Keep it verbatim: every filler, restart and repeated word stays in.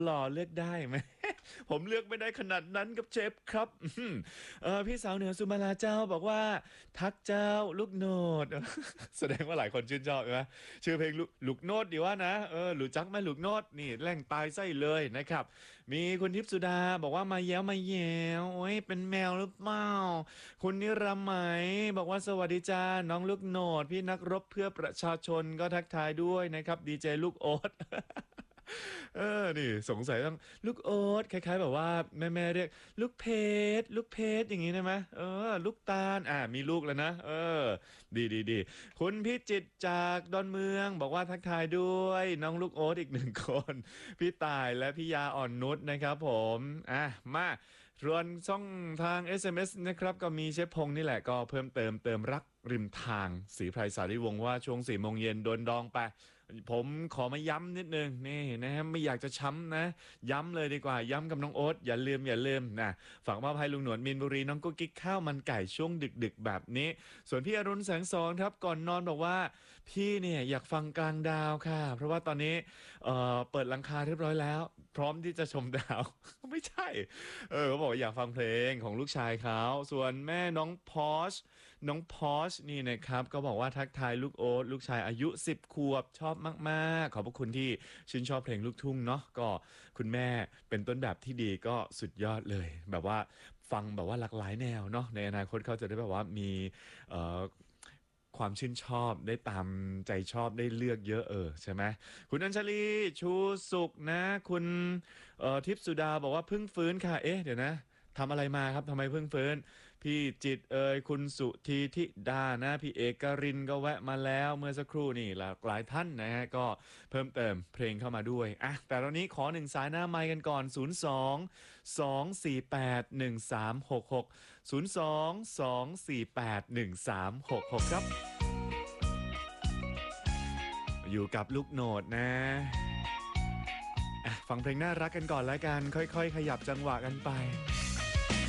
หล่อเลือกได้ไหม ผมเลือกไม่ได้ขนาดนั้นกับเชฟครับเออพี่สาวเหนือสุมาลาเจ้าบอกว่าทักเจ้าลูกโนดแสดงว่าหลายคนชื่นชอบใช่ไหมชื่อเพลงลูกลูกโนดดีว่านะเออหรือจักไหมลูกโนดนี่แหล่งตายไส้เลยนะครับมีคุณทิพย์สุดาบอกว่ามาแย้วมาแย้วโอ้ยเป็นแมวหรือเปล่าคุณนิรมัยบอกว่าสวัสดีจ้าน้องลูกโนดพี่นักรบเพื่อประชาชนก็ทักทายด้วยนะครับดีเจลูกโอ๊ต เออนี่สงสัยต้องลูกโอ๊ตคล้ายๆแบบว่าแม่ๆเรียกลูกเพชรลูกเพชรอย่างงี้ได้ไหมเออลูกตาลอ่ามีลูกแล้วนะเออดีดีดีคุณพิจิตรจากดอนเมืองบอกว่าทักทายด้วยน้องลูกโอ๊ตอีกหนึ่งคนพี่ต่ายและพี่ยาอ่อนนุชนะครับผมอ่ะมาส่วนช่องทาง เอส เอ็ม เอส นะครับก็มีเชฟพงษ์นี่แหละก็เพิ่มเติมเติมรักริมทางศรีไพรสารีวงศ์ว่าช่วงสี่โมงเย็นโดนดองไป ผมขอมาย้ำนิดนึงนี่นะฮะไม่อยากจะช้ำนะย้ำเลยดีกว่าย้ำกับน้องโอ๊ตอย่าลืมอย่าลืมนะฝากมอบให้ลุงหนวดมินบุรีน้องกุ๊กกิ๊กข้าวมันไก่ช่วงดึกๆแบบนี้ส่วนพี่อรุณแสงสอนครับก่อนนอนบอกว่าพี่เนี่ยอยากฟังกลางดาวค่ะเพราะว่าตอนนี้เอ่อเปิดหลังคาเรียบร้อยแล้วพร้อมที่จะชมดาว ไม่ใช่เออเขาบอกว่าอยากฟังเพลงของลูกชายเขาส่วนแม่น้องพอชน้องพอชนี่นะครับก็บอกว่าทักทายลูกโอ๊ตลูกชายอายุสิบขวบชอบมากๆขอบพระคุณที่ชื่นชอบเพลงลูกทุ่งเนาะก็คุณแม่เป็นต้นแบบที่ดีก็สุดยอดเลยแบบว่าฟังแบบว่าหลากหลายแนวเนาะในอนาคตเขาจะได้แบบว่ามีเอ่อความชื่นชอบได้ตามใจชอบได้เลือกเยอะเออใช่ไหมคุณอัญชลีชูสุขนะคุณเอ่อทิพย์สุดาบอกว่าเพิ่งฟื้นค่ะเอ๊ะเดี๋ยวนะทำอะไรมาครับทำไมเพิ่งฟื้นพี่จิตรเอ่ยคุณสุธีธิดานะพี่เอกรินก็แวะมาแล้วเมื่อสักครู่นี่หลากหลายท่านนะฮะก็เพิ่มเติมเพลงเข้ามาด้วยอ่ะแต่ตอนนี้ขอหนึ่งสายหน้าไมค์กันก่อนศูนย์ สอง สอง สี่ แปด หนึ่ง สาม หก หก ศูนย์ สอง สอง สี่ แปด หนึ่ง สาม หก หกครับอยู่กับลูกโหนดนะอ่ะฟังเพลงน่ารักกันก่อนแล้วกันค่อยๆขยับจังหวะกันไป